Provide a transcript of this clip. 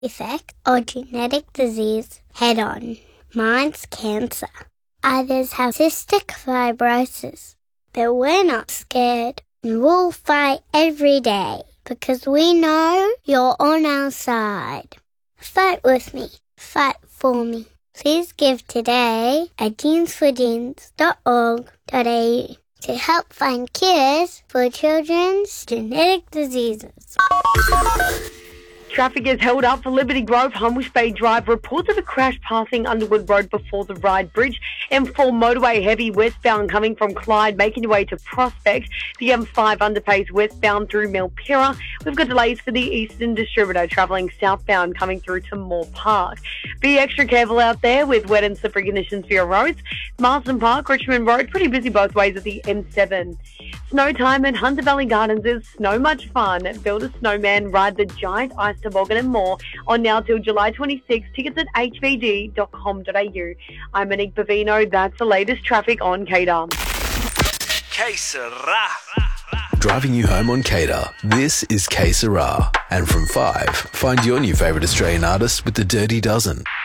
defect or genetic disease head-on. Mine's cancer. Others have cystic fibrosis. But we're not scared, and we'll fight every day because we know you're on our side. Fight with me. Fight for me. Please give today at genesforgenes.org.au to help find cures for children's genetic diseases. Traffic is held up for Liberty Grove, Humbush Bay Drive. Reports of a crash passing Underwood Road before the Ryde Bridge. M4 motorway heavy westbound coming from Clyde, making your way to Prospect. The M5 underpass westbound through Milpira. We've got delays for the Eastern Distributor travelling southbound coming through to Moore Park. Be extra careful out there with wet and slippery conditions for your roads. Marsden Park, Richmond Road, pretty busy both ways at the M7. Snow time at Hunter Valley Gardens is so much fun. Build a snowman, ride the giant ice toboggan and more on now till July 26. Tickets at hvd.com.au. I'm Monique Bavino. That's the latest traffic on Cater. Que sera. Driving you home on Cater. This is Que Sera. And from 5, find your new favourite Australian artist with the Dirty Dozen.